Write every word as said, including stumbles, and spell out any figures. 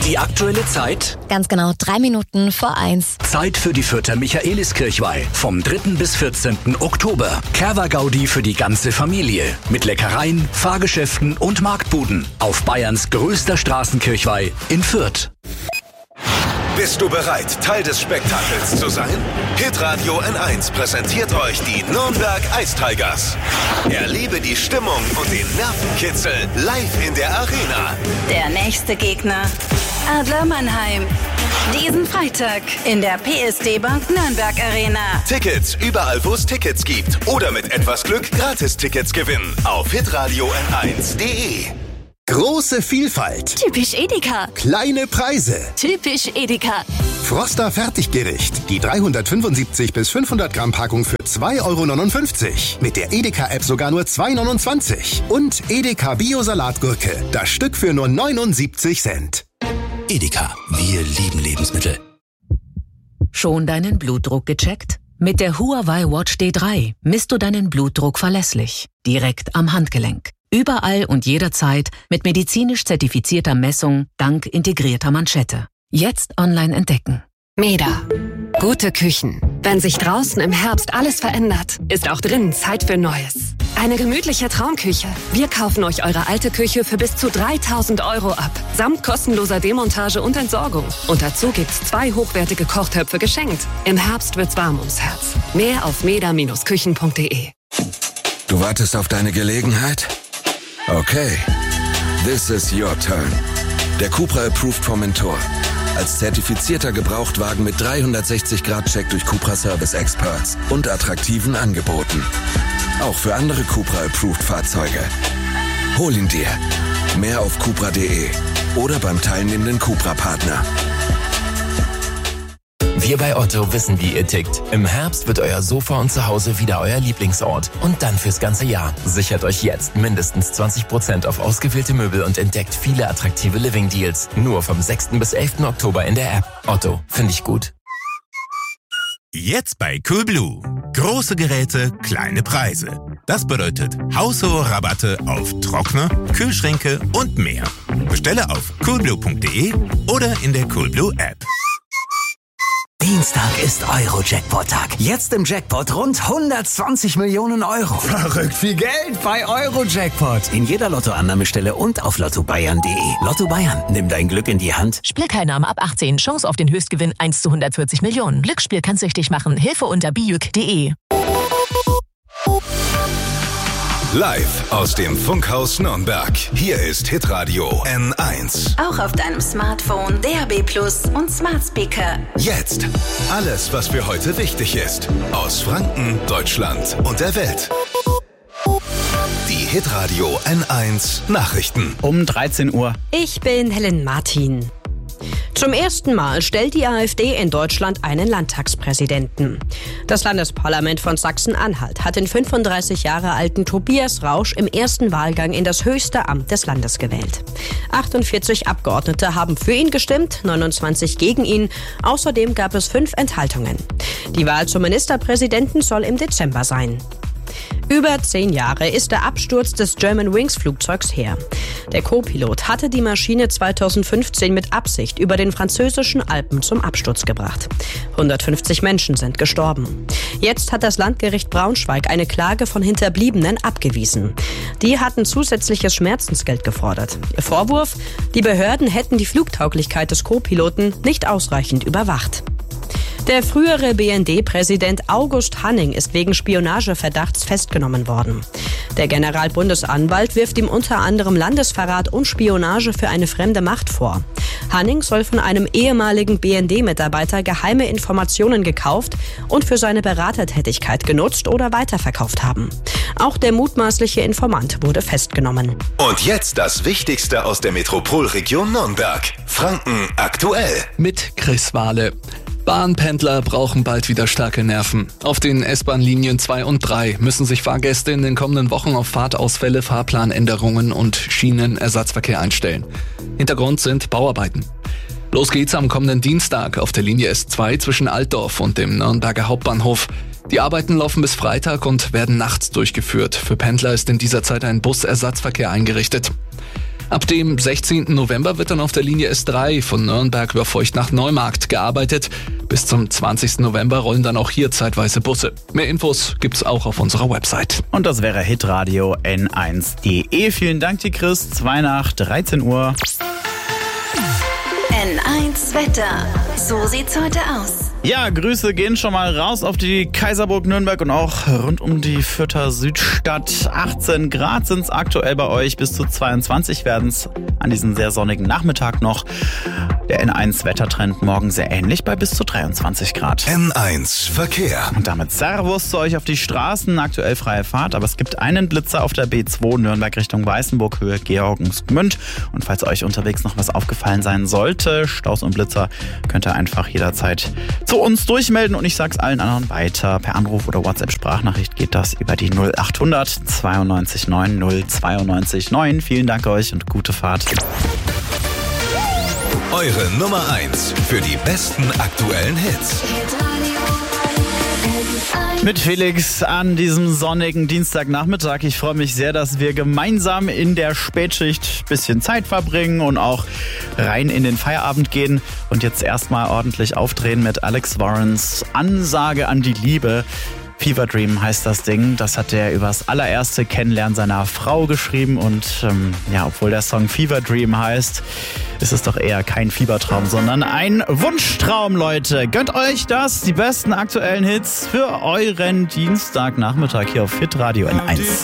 Die aktuelle Zeit? Ganz genau drei Minuten vor eins. Zeit für die Fürther Michaeliskirchweih. Vom dritten bis vierzehnten Oktober. Kerwa-Gaudi für die ganze Familie. Mit Leckereien, Fahrgeschäften und Marktbuden. Auf Bayerns größter Straßenkirchweih in Fürth. Bist du bereit, Teil des Spektakels zu sein? Hitradio N eins präsentiert euch die Nürnberg Ice Tigers. Erlebe die Stimmung und den Nervenkitzel live in der Arena. Der nächste Gegner, Adler Mannheim. Diesen Freitag in der P S D Bank Nürnberg Arena. Tickets überall, wo es Tickets gibt. Oder mit etwas Glück Gratis-Tickets gewinnen. Auf hitradio n eins punkt de. Große Vielfalt. Typisch Edeka. Kleine Preise. Typisch Edeka. Froster Fertiggericht. Die dreihundertfünfundsiebzig bis fünfhundert Gramm Packung für zwei Euro neunundfünfzig. Mit der Edeka-App sogar nur zwei Euro neunundzwanzig. Und Edeka Bio-Salatgurke. Das Stück für nur neunundsiebzig Cent. Edeka. Wir lieben Lebensmittel. Schon deinen Blutdruck gecheckt? Mit der Huawei Watch D drei misst du deinen Blutdruck verlässlich. Direkt am Handgelenk. Überall und jederzeit mit medizinisch zertifizierter Messung dank integrierter Manschette. Jetzt online entdecken. Meda. Gute Küchen. Wenn sich draußen im Herbst alles verändert, ist auch drinnen Zeit für Neues. Eine gemütliche Traumküche. Wir kaufen euch eure alte Küche für bis zu dreitausend Euro ab. Samt kostenloser Demontage und Entsorgung. Und dazu gibt's zwei hochwertige Kochtöpfe geschenkt. Im Herbst wird's warm ums Herz. Mehr auf meda Bindestrich küchen punkt de. Du wartest auf deine Gelegenheit? Okay, this is your turn. Der Cupra Approved Formentor. Als zertifizierter Gebrauchtwagen mit dreihundertsechzig Grad Check durch Cupra Service Experts und attraktiven Angeboten. Auch für andere Cupra Approved Fahrzeuge. Hol ihn dir. Mehr auf cupra punkt de oder beim teilnehmenden Cupra-Partner. Wir bei Otto wissen, wie ihr tickt. Im Herbst wird euer Sofa und Zuhause wieder euer Lieblingsort. Und dann fürs ganze Jahr. Sichert euch jetzt mindestens zwanzig Prozent auf ausgewählte Möbel und entdeckt viele attraktive Living-Deals. Nur vom sechsten bis elften Oktober in der App. Otto, finde ich gut. Jetzt bei Coolblue. Große Geräte, kleine Preise. Das bedeutet haushohe Rabatte auf Trockner, Kühlschränke und mehr. Bestelle auf coolblue punkt de oder in der Coolblue App. Dienstag ist Euro-Jackpot-Tag. Jetzt im Jackpot rund hundertzwanzig Millionen Euro. Verrückt viel Geld bei Euro-Jackpot. In jeder Lottoannahmestelle und auf lotto bayern punkt de. Lotto Bayern, nimm dein Glück in die Hand. Spielteilnahme ab achtzehn. Chance auf den Höchstgewinn eins zu hundertvierzig Millionen. Glücksspiel kann süchtig machen. Hilfe unter bijuk punkt de. Live aus dem Funkhaus Nürnberg. Hier ist Hitradio N eins. Auch auf deinem Smartphone, D A B Plus und Smart Speaker. Jetzt alles, was für heute wichtig ist. Aus Franken, Deutschland und der Welt. Die Hitradio N eins Nachrichten. Um dreizehn Uhr. Ich bin Helen Martin. Zum ersten Mal stellt die AfD in Deutschland einen Landtagspräsidenten. Das Landesparlament von Sachsen-Anhalt hat den fünfunddreißig Jahre alten Tobias Rausch im ersten Wahlgang in das höchste Amt des Landes gewählt. achtundvierzig Abgeordnete haben für ihn gestimmt, neunundzwanzig gegen ihn. Außerdem gab es fünf Enthaltungen. Die Wahl zum Ministerpräsidenten soll im Dezember sein. Über zehn Jahre ist der Absturz des Germanwings-Flugzeugs her. Der Co-Pilot hatte die Maschine zweitausendfünfzehn mit Absicht über den französischen Alpen zum Absturz gebracht. hundertfünfzig Menschen sind gestorben. Jetzt hat das Landgericht Braunschweig eine Klage von Hinterbliebenen abgewiesen. Die hatten zusätzliches Schmerzensgeld gefordert. Ihr Vorwurf: Die Behörden hätten die Flugtauglichkeit des Co-Piloten nicht ausreichend überwacht. Der frühere B N D-Präsident August Hanning ist wegen Spionageverdachts festgenommen worden. Der Generalbundesanwalt wirft ihm unter anderem Landesverrat und Spionage für eine fremde Macht vor. Hanning soll von einem ehemaligen B N D-Mitarbeiter geheime Informationen gekauft und für seine Beratertätigkeit genutzt oder weiterverkauft haben. Auch der mutmaßliche Informant wurde festgenommen. Und jetzt das Wichtigste aus der Metropolregion Nürnberg. Franken aktuell. Mit Chris Wahle. Bahnpendler brauchen bald wieder starke Nerven. Auf den S-Bahn-Linien zwei und drei müssen sich Fahrgäste in den kommenden Wochen auf Fahrtausfälle, Fahrplanänderungen und Schienenersatzverkehr einstellen. Hintergrund sind Bauarbeiten. Los geht's am kommenden Dienstag auf der Linie S zwei zwischen Altdorf und dem Nürnberger Hauptbahnhof. Die Arbeiten laufen bis Freitag und werden nachts durchgeführt. Für Pendler ist in dieser Zeit ein Busersatzverkehr eingerichtet. Ab dem sechzehnten November wird dann auf der Linie S drei von Nürnberg über Feucht nach Neumarkt gearbeitet. Bis zum zwanzigsten November rollen dann auch hier zeitweise Busse. Mehr Infos gibt's auch auf unserer Website. Und das wäre hitradio N eins punkt de. Vielen Dank dir, Chris. zwei nach dreizehn Uhr. N eins Wetter. So sieht's heute aus. Ja, Grüße gehen schon mal raus auf die Kaiserburg Nürnberg und auch rund um die Fürther Südstadt. achtzehn Grad sind's aktuell bei euch, bis zu zweiundzwanzig werden's an diesem sehr sonnigen Nachmittag noch. Der N eins Wettertrend morgen sehr ähnlich bei bis zu dreiundzwanzig Grad. N eins Verkehr. Und damit Servus zu euch auf die Straßen. Aktuell freie Fahrt, aber es gibt einen Blitzer auf der B zwei Nürnberg Richtung Weißenburg, Höhe Georgensgmünd. Und falls euch unterwegs noch was aufgefallen sein sollte, Staus und Blitzer, könnt ihr einfach jederzeit zu uns durchmelden und ich sag's allen anderen weiter. Per Anruf oder WhatsApp-Sprachnachricht geht das über die null achthundert zweiundneunzig neun null zweiundneunzig neun. Vielen Dank euch und gute Fahrt. Eure Nummer eins für die besten aktuellen Hits. Mit Felix an diesem sonnigen Dienstagnachmittag. Ich freue mich sehr, dass wir gemeinsam in der Spätschicht ein bisschen Zeit verbringen und auch rein in den Feierabend gehen. Und jetzt erstmal ordentlich aufdrehen mit Alex Warrens Ansage an die Liebe. Fever Dream heißt das Ding. Das hat er übers allererste Kennenlernen seiner Frau geschrieben. Und ähm, ja, obwohl der Song Fever Dream heißt, ist es doch eher kein Fiebertraum, sondern ein Wunschtraum, Leute. Gönnt euch das, die besten aktuellen Hits für euren Dienstagnachmittag hier auf hitradio N eins.